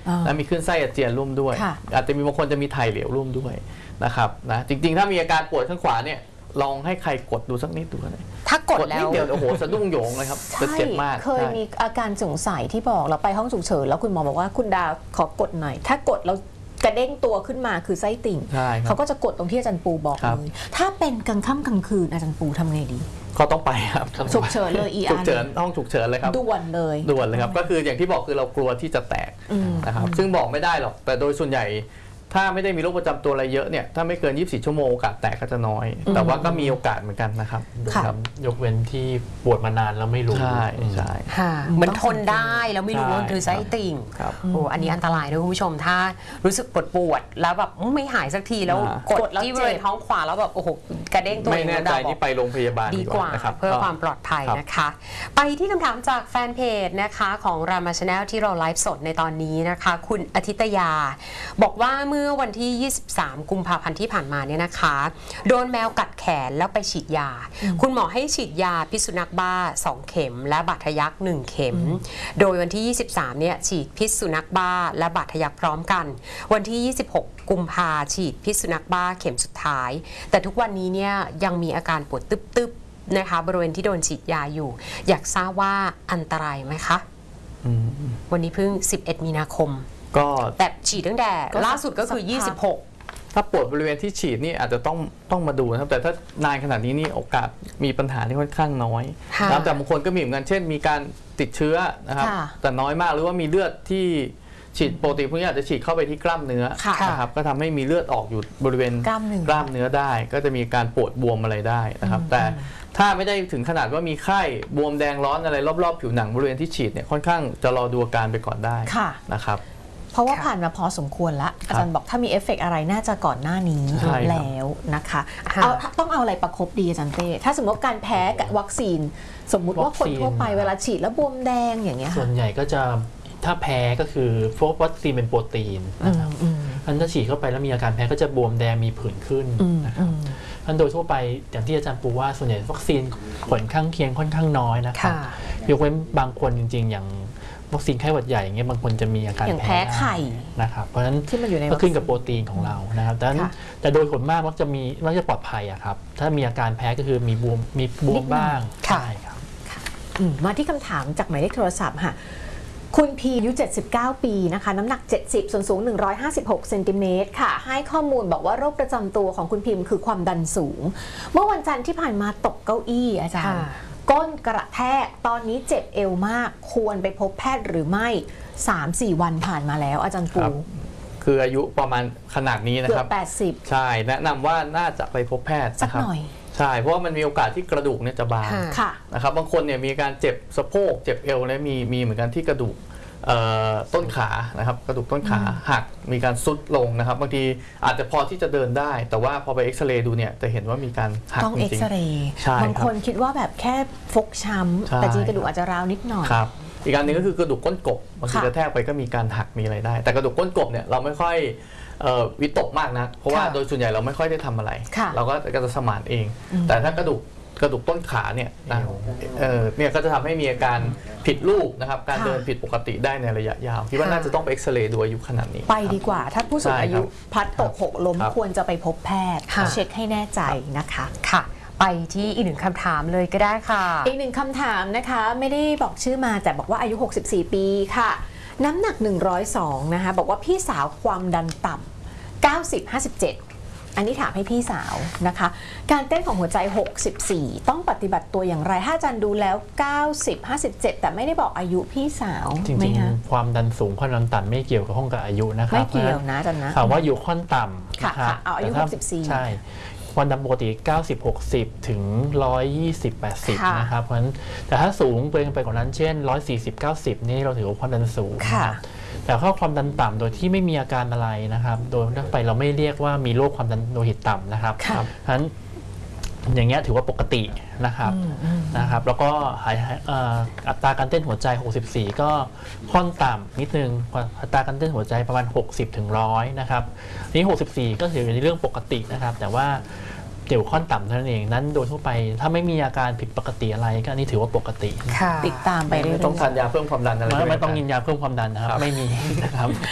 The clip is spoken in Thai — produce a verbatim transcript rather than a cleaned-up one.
และมีขึ้นไส้อาเจียนร่วมด้วยอาจจะมีบางคนจะมีถ่ายเหลวร่วมด้วยนะครับนะจริงๆถ้ามีอาการปวดข้างขวาเนี่ยลองให้ใครกดดูสักนิดดูนะถ้ากดแล้วเดี๋ยวโอ้โหสะดุ้งโยงเลยครับจะเจ็บมากเคยมีอาการสงสัยที่บอกเราไปห้องฉุกเฉินแล้วคุณหมอบอกว่าคุณดาวขอกดหน่อยถ้ากดแล้วกระเด้งตัวขึ้นมาคือไส้ติ่งเขาก็จะกดตรงที่อาจารย์ปูบอกเลยถ้าเป็นกลางค่ำกลางคืนอาจารย์ปูทำไงดีก็ต้องไปครับฉุกเฉินเลยอีอันฉุกเฉินห้องฉุกเฉินเลยครับด่วนเลยด่วนเลยครับก็คืออย่างที่บอกคือเรากลัวที่จะแตกนะครับซึ่งบอกไม่ได้หรอกแต่โดยส่วนใหญ่ถ้าไม่ได้มีโรคประจำตัวอะไรเยอะเนี่ยถ้าไม่เกินยี่สิบสี่ชั่วโมงโอกาสแตกก็จะน้อยแต่ว่าก็มีโอกาสเหมือนกันนะครับยกเว้นที่ปวดมานานแล้วไม่รู้ใช่ใช่เหมือนทนได้แล้วไม่รู้ว่าคือไส้ติ่งโอ้อันนี้อันตรายด้วยคุณผู้ชมถ้ารู้สึกปวดปวดแล้วแบบไม่หายสักทีแล้วกดที่บริเวณท้องขวาแล้วแบบโอ้โหกระเด้งตัวไม่แน่ใจที่ไปโรงพยาบาลดีกว่าเพื่อความปลอดภัยนะคะไปที่คำถามจากแฟนเพจนะคะของRama Channelที่เราไลฟ์สดในตอนนี้นะคะคุณอาทิตยาบอกว่าเมื่อวันที่ยี่สิบสามกุมภาพันธ์ที่ผ่านมาเนี่ยนะคะโดนแมวกัดแขนแล้วไปฉีดยาคุณหมอให้ฉีดยาพิษสุนัขบ้าสองเข็มและบาดทะยักหนึ่งเข็มโดยวันที่ยี่สิบสามเนี่ยฉีดพิษสุนัขบ้าและบาดทะยักพร้อมกันวันที่ยี่สิบหกกุมภาฉีดพิษสุนัขบ้าเข็มสุดท้ายแต่ทุกวันนี้เนี่ยยังมีอาการปวดตึ๊บๆนะคะบริเวณที่โดนฉีดยาอยู่อยากทราบว่าอันตรายไหมคะวันนี้เพิ่งสิบเอ็ดมีนาคมก็แต่ฉีดตั้งแต่ล่าสุดก็คือยี่สิบหกถ้าปวดบริเวณที่ฉีดนี่อาจจะต้องต้องมาดูนะครับแต่ถ้านานขนาดนี้นี่โอกาสมีปัญหาที่ค่อนข้างน้อยแล้วแต่บางคนก็มีเหมือนกันเช่นมีการติดเชื้อนะครับแต่น้อยมากหรือว่ามีเลือดที่ฉีดปกติพวกนี้อาจจะฉีดเข้าไปที่กล้ามเนื้อนะครับก็ทำให้มีเลือดออกอยู่บริเวณกล้ามเนื้อได้ก็จะมีการปวดบวมอะไรได้นะครับแต่ถ้าไม่ได้ถึงขนาดว่ามีไข้บวมแดงร้อนอะไรรอบๆผิวหนังบริเวณที่ฉีดเนี่ยค่อนข้างจะรอดูอาการไปก่อนได้นะครับเพราะว่าผ่านมาพอสมควรแล้วอาจารย์บอกถ้ามีเอฟเฟกต์อะไรน่าจะก่อนหน้านี้แล้วนะคะเอาต้องเอาอะไรประคบดีอาจารย์เต้ถ้าสมมติการแพ้กับวัคซีนสมมุติว่าคนทั่วไปเวลาฉีดแล้วบวมแดงอย่างเงี้ยส่วนใหญ่ก็จะถ้าแพ้ก็คือพวกวัคซีนเป็นโปรตีนนะครับอันถ้าฉีดเข้าไปแล้วมีอาการแพ้ก็จะบวมแดงมีผื่นขึ้นนะครับอันโดยทั่วไปอย่างที่อาจารย์ปูว่าส่วนใหญ่วัคซีนผลข้างเคียงค่อนข้างน้อยนะครับยกเว้นบางคนจริงๆอย่างวัคซีนไข้หวัดใหญ่อย่างเงี้ยบางคนจะมีอาการแพ้ไข่นะครับเพราะฉะนั้นก็ขึ้นกับโปรตีนของเรานะครับแต่แต่โดยผลมากมักจะมีมักจะปลอดภัยอะครับถ้ามีอาการแพ้ก็คือมีบวมมีบวมบ้างใช่ครับมาที่คำถามจากหมายเลขโทรศัพท์ค่ะคุณพีอายุเจ็ดสิบเก้าปีนะคะน้ำหนักเจ็ดสิบส่วนสูงหนึ่งร้อยห้าสิบหกเซนติเมตรค่ะให้ข้อมูลบอกว่าโรคประจำตัวของคุณพิมคือความดันสูงเมื่อวันจันทร์ที่ผ่านมาตกเก้าอี้อาจารย์ก้นกระแทกตอนนี้เจ็บเอวมากควรไปพบแพทย์หรือไม่ สามสี่ วันผ่านมาแล้วอาจารย์ปูคืออายุประมาณขนาดนี้นะครับเกือบแปดสิบใช่แนะนำว่าน่าจะไปพบแพทย์นะครับใช่เพราะว่ามันมีโอกาสที่กระดูกเนี่ยจะบางนะครับบางคนเนี่ยมีการเจ็บสะโพกเจ็บเอวและมีมีเหมือนกันที่กระดูกต้นขานะครับกระดูกต้นขาหักมีการซุดลงนะครับบางทีอาจจะพอที่จะเดินได้แต่ว่าพอไปเอ็กซเรย์ดูเนี่ยจะเห็นว่ามีการหักต้องเอ็กซเรย์บางคนคิดว่าแบบแค่ฟกช้ำแต่จริงกระดูกอาจจะร้าวนิดหน่อยครับอีกอันนึงก็คือกระดูกก้นกบบางทีกระแทกไปก็มีการหักมีอะไรได้แต่กระดูกก้นกบเนี่ยเราไม่ค่อยวิตกมากนะเพราะว่าโดยส่วนใหญ่เราไม่ค่อยได้ทำอะไรเราก็จะสมานเองแต่ถ้ากระดูกกระดูกต้นขาเนี่ยนะเออเนี่ยก็จะทำให้มีอาการผิดรูปนะครับการเดินผิดปกติได้ในระยะยาวคิดว่าน่าจะต้องไปเอ็กซเรย์ดูอายุขนาดนี้ไปดีกว่าถ้าผู้สูงอายุพลัดตกหกล้มควรจะไปพบแพทย์เช็คให้แน่ใจนะคะค่ะไปที่อีกหนึ่งคำถามเลยก็ได้ค่ะอีกหนึ่งคำถามนะคะไม่ได้บอกชื่อมาแต่บอกว่าอายุหกสิบสี่ปีค่ะน้ำหนักหนึ่งร้อยสองนะคะบอกว่าพี่สาวความดันต่ำเก้าสิบ ห้าสิบเจ็ดอันนี้ถามให้พี่สาวนะคะการเต้นของหัวใจหกสิบสี่ต้องปฏิบัติตัวอย่างไรถ้าอาจารย์ดูแล้วเก้าสิบ ห้าสิบเจ็ดแต่ไม่ได้บอกอายุพี่สาวจริงๆความดันสูงความดันต่ำไม่เกี่ยวกับห้องกับอายุนะครับไม่เกี่ยวนะอาจารย์นะถามว่าอยู่ค่อนต่ำค่ะเอาอายุหกสิบสี่ใช่ความดันปกติเก้าสิบ หกสิบถึงหนึ่งร้อยยี่สิบ แปดสิบนะครับเพราะฉะนั้นแต่ถ้าสูงเกินไปกว่านั้นเช่นหนึ่งร้อยสี่สิบ เก้าสิบนี่เราถือว่าความดันสูงแต่ถ้าความดันต่ำโดยที่ไม่มีอาการอะไรนะครับโดยทั่วไปเราไม่เรียกว่ามีโรคความดันโลหิตต่ำนะครับเพราะฉะนั้นอย่างเงี้ยถือว่าปกตินะครับนะครับแล้วก็อัตราการเต้นหัวใจหกสิบสี่ก็ค่อนต่ำนิดนึงอัตราการเต้นหัวใจประมาณหกสิบถึงหนึ่งร้อยนะครับนี่หกสิบสี่ก็ถือเป็นเรื่องปกตินะครับแต่ว่าเกี่ยวข้อนต่ำเท่านั้นเองนั้นโดยทั่วไปถ้าไม่มีอาการผิดปกติอะไรก็อันนี้ถือว่าปกติติดตามไปเรื่อยๆต้องทานยาเพิ่มความดันอะไรไม่ต้องกินยาเพิ่มความดันนะครับไม่มีนะครับ